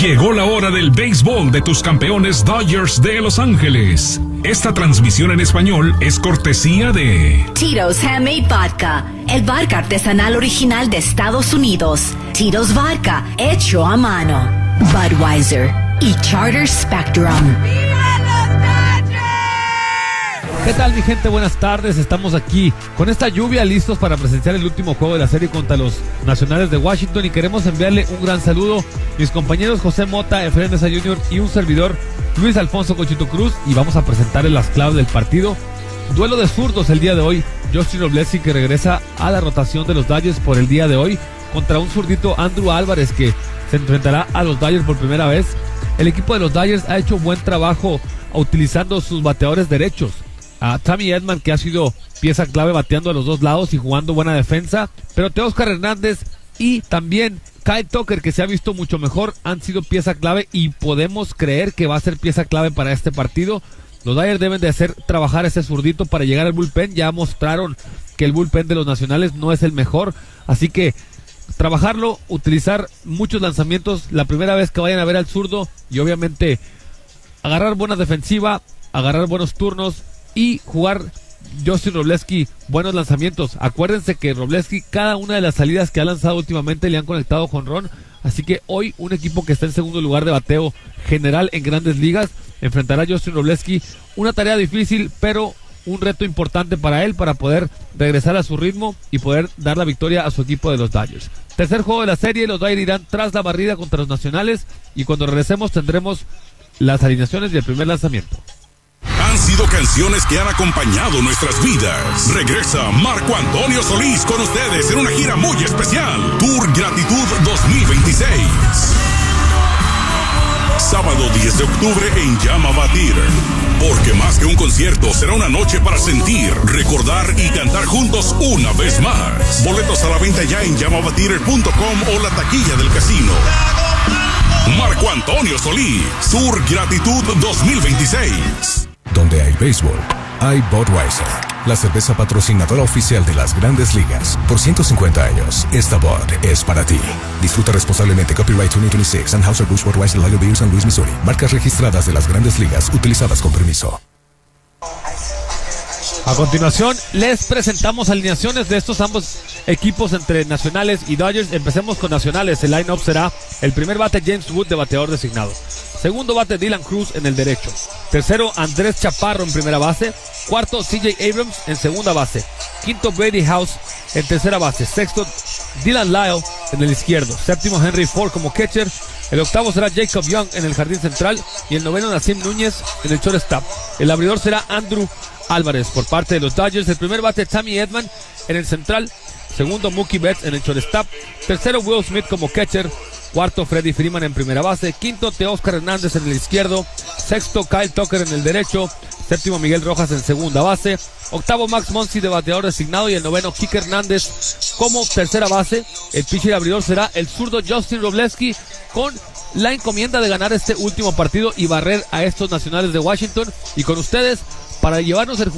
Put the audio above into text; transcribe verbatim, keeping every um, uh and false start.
Llegó la hora del béisbol de tus campeones Dodgers de Los Ángeles. Esta transmisión en español es cortesía de Tito's Handmade Vodka, el vodka artesanal original de Estados Unidos. Tito's Vodka, hecho a mano. Budweiser y Charter Spectrum. ¿Qué tal, mi gente? Buenas tardes. Estamos aquí con esta lluvia listos para presenciar el último juego de la serie contra los Nacionales de Washington, y queremos enviarle un gran saludo mis compañeros José Mota, Efraín Mesa junior y un servidor Luis Alfonso Cochito Cruz, y vamos a presentarles las claves del partido. Duelo de zurdos el día de hoy. Justin Wrobleski, que regresa a la rotación de los Dodgers por el día de hoy, contra un zurdito Andrew Álvarez, que se enfrentará a los Dodgers por primera vez. El equipo de los Dodgers ha hecho buen trabajo utilizando sus bateadores derechos. A Tommy Edman, que ha sido pieza clave bateando a los dos lados y jugando buena defensa, pero Teóscar Hernández y también Kyle Tucker, que se ha visto mucho mejor, han sido pieza clave y podemos creer que va a ser pieza clave para este partido. Los Dodgers deben de hacer trabajar a ese zurdito para llegar al bullpen. Ya mostraron que el bullpen de los Nacionales no es el mejor, así que trabajarlo, utilizar muchos lanzamientos la primera vez que vayan a ver al zurdo, y obviamente agarrar buena defensiva, agarrar buenos turnos y jugar Justin Wrobleski buenos lanzamientos. Acuérdense que Wrobleski, cada una de las salidas que ha lanzado últimamente le han conectado jonrón, así que hoy un equipo que está en segundo lugar de bateo general en Grandes Ligas enfrentará a Justin Wrobleski. Una tarea difícil, pero un reto importante para él, para poder regresar a su ritmo y poder dar la victoria a su equipo de los Dodgers. Tercer juego de la serie, los Dodgers irán tras la barrida contra los Nacionales, y cuando regresemos tendremos las alineaciones y el primer lanzamiento. Han sido canciones que han acompañado nuestras vidas. Regresa Marco Antonio Solís con ustedes en una gira muy especial. Tour Gratitud dos mil veintiséis. Sábado diez de octubre en Llama Theater. Porque más que un concierto, será una noche para sentir, recordar y cantar juntos una vez más. Boletos a la venta ya en llama theater punto com o la taquilla del casino. Marco Antonio Solís, Tour Gratitud dos mil veintiséis. Donde hay béisbol, hay Budweiser, la cerveza patrocinadora oficial de las Grandes Ligas. Por ciento cincuenta años, esta Bud es para ti. Disfruta responsablemente. Copyright veinte veintiséis, Anheuser-Busch Budweiser Lager Beer, San Luis, Missouri. Marcas registradas de las Grandes Ligas, utilizadas con permiso. A continuación, les presentamos alineaciones de estos ambos equipos entre Nacionales y Dodgers. Empecemos con Nacionales. El line-up será: el primer bate James Wood, de bateador designado. Segundo bate Dylan Cruz en el derecho. Tercero, Andrés Chaparro en primera base. Cuarto, C J Abrams en segunda base. Quinto, Brady House en tercera base. Sexto, Dylan Lyle en el izquierdo. Séptimo, Henry Ford como catcher. El octavo será Jacob Young en el jardín central. Y el noveno, Nassim Núñez en el shortstop. El abridor será Andrew Álvarez por parte de los Dodgers. El primer bate Tommy Edman en el central. Segundo, Mookie Betts en el shortstop. Tercero, Will Smith como catcher. Cuarto, Freddie Freeman en primera base. Quinto, Teóscar Hernández en el izquierdo. Sexto, Kyle Tucker en el derecho. Séptimo, Miguel Rojas en segunda base. Octavo, Max Muncy de bateador designado. Y el noveno, Kike Hernández como tercera base. El pitcher abridor será el zurdo Justin Wrobleski, con la encomienda de ganar este último partido y barrer a estos Nacionales de Washington. Y con ustedes, para llevarnos el